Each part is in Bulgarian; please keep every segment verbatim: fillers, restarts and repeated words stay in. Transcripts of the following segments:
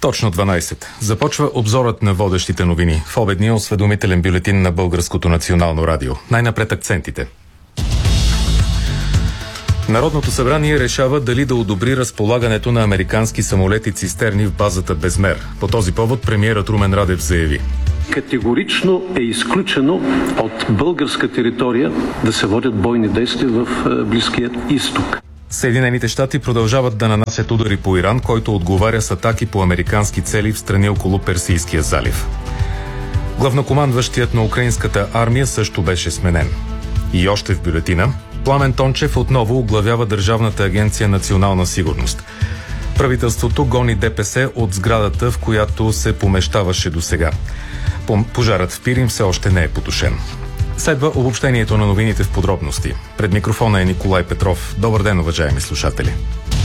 Точно дванайсет. Започва обзорът на водещите новини в обедния осведомителен бюлетин на Българското национално радио. Най-напред акцентите. Народното събрание решава дали да одобри разполагането на американски самолети цистерни в базата Безмер. По този повод премиерът Румен Радев заяви: категорично е изключено от българска територия да се водят бойни действия в Близкия изток. Съединените щати продължават да нанасят удари по Иран, който отговаря с атаки по американски цели в страни около Персийския залив. Главнокомандващият на украинската армия също беше сменен. И още в бюлетина Пламен Тончев отново оглавява Държавната агенция национална сигурност. Правителството гони ДПС от сградата, в която се помещаваше досега. Пожарът в Пирин все още не е потушен. Следва обобщението на новините в подробности. Пред микрофона е Николай Петров. Добър ден, уважаеми слушатели.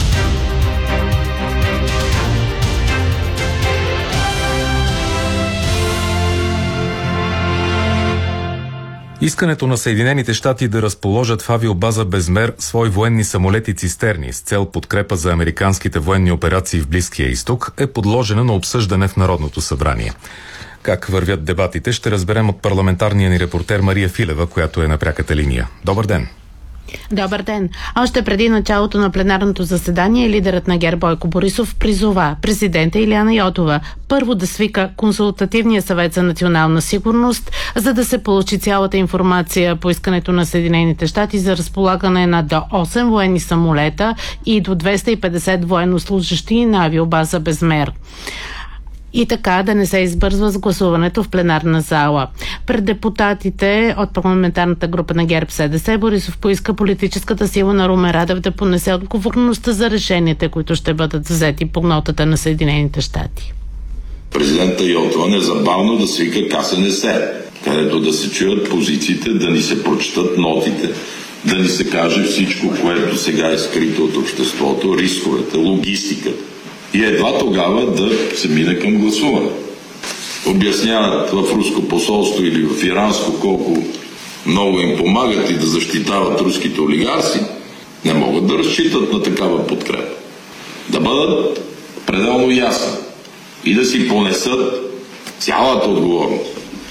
Искането на Съединените щати да разположат в авиобаза Безмер свои военни самолети цистерни с цел подкрепа за американските военни операции в Близкия изток е подложена на обсъждане в Народното събрание. Как вървят дебатите, ще разберем от парламентарния ни репортер Мария Филева, която е на пряката линия. Добър ден! Добър ден! Още преди началото на пленарното заседание, лидерът на ГЕРБ Бойко Борисов призова президента Илияна Йотова първо да свика консултативния съвет за национална сигурност, за да се получи цялата информация по искането на Съединените щати за разполагане на до осем военни самолета и до двеста и петдесет военнослужащи на авиобаза Безмер. И така да не се избързва с гласуването в пленарна зала. Пред депутатите от парламентарната група на ГЕРБ-СДС Борисов поиска политическата сила на Румен Радев да понесе отговорността за решенията, които ще бъдат взети по нотата на Съединените щати. Президента Йотова незабавно да свика КСНС, където да се чуят позициите, да ни се прочитат нотите, да ни се каже всичко, което сега е скрито от обществото, рисковете, логистиката. И едва тогава да се мине към гласуване. Обясняват в руско посолство или в иранско колко много им помагат и да защитават руските олигарси, не могат да разчитат на такава подкрепа. Да бъдат пределно ясни и да си понесат цялата отговорност.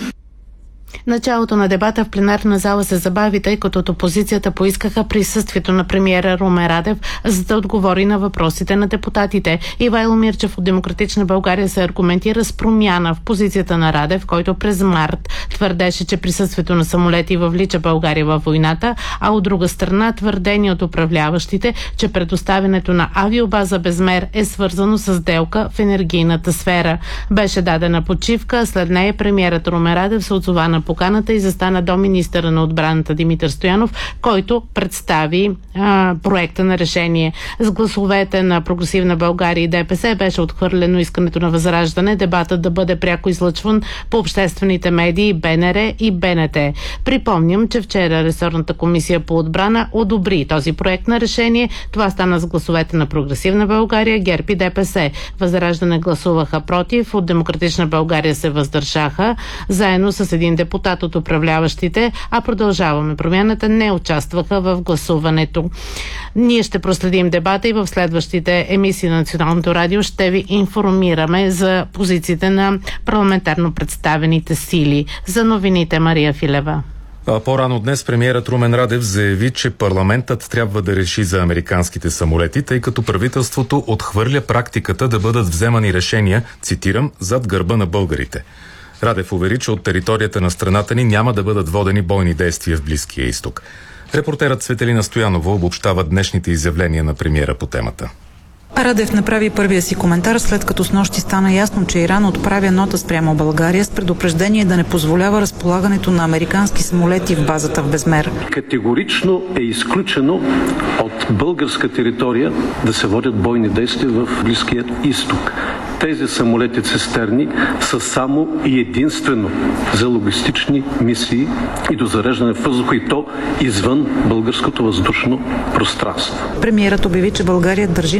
Началото на дебата в пленарна зала се забави, тъй като от опозицията поискаха присъствието на премиера Румен Радев, за да отговори на въпросите на депутатите. Ивайло Мирчев от Демократична България се аргументира с промяна в позицията на Радев, който през март твърдеше, че присъствието на самолети въвлича България във войната, а от друга страна твърдение от управляващите, че предоставянето на авиобаза Безмер е свързано с сделка в енергийната сфера. Беше дадена почивка, след нея премиерът Румен Радев се отзова на поканата и застана до министъра на отбраната Димитър Стоянов, който представи а, проекта на решение. С гласовете на Прогресивна България и ДПС беше отхвърлено искането на Възраждане дебатът да бъде пряко излъчван по обществените медии БНР и БНТ. Припомням, че вчера ресорната комисия по отбрана одобри този проект на решение. Това стана с гласовете на Прогресивна България, ГЕРБ и ДПС. Възраждане гласуваха против, от Демократична България се въздържаха, заедно с един депутат от управляващите, а Продължаваме промяната не участваха в гласуването. Ние ще проследим дебата и в следващите емисии на Националното радио ще ви информираме за позициите на парламентарно представените сили. За новините Мария Филева. По-рано днес премиерът Румен Радев заяви, че парламентът трябва да реши за американските самолети, тъй като правителството отхвърля практиката да бъдат вземани решения, цитирам, зад гърба на българите. Радев увери, че от територията на страната ни няма да бъдат водени бойни действия в Близкия изток. Репортерът Светелина Стоянова обобщава днешните изявления на премиера по темата. Радев направи първия си коментар, след като снощи стана ясно, че Иран отправя нота спрямо България с предупреждение да не позволява разполагането на американски самолети в базата в Безмер. Категорично е изключено от българска територия да се водят бойни действия в Близкия изток. Тези самолети цистерни са само и единствено за логистични мисии и до зареждане в въздуха, и то извън българското въздушно пространство. Премиерът обяви, че България държи на съюза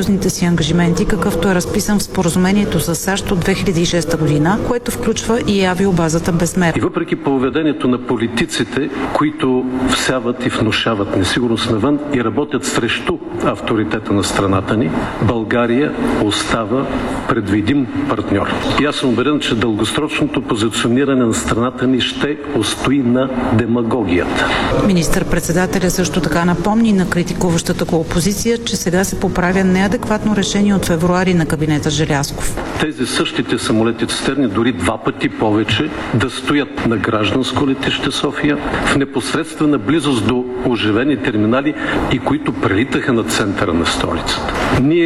съюзните си ангажименти, какъвто е разписан в споразумението с САЩ от две хиляди и шеста година, което включва и авиобазата Безмер. И въпреки поведението на политиците, които всяват и внушават несигурност навън и работят срещу авторитета на страната ни, България остава предвидим партньор. И аз съм уверен, че дългосрочното позициониране на страната ни ще устои на демагогията. Министър-председателя също така напомни на критикуващата го опозиция, че сега се поправя неадекватно решение от февруари на кабинета Желязков. Тези същите самолети цистерни, дори два пъти повече, да стоят на гражданско летище София, в непосредствена близост до оживени терминали и които прелитаха над центъра на столицата. Ние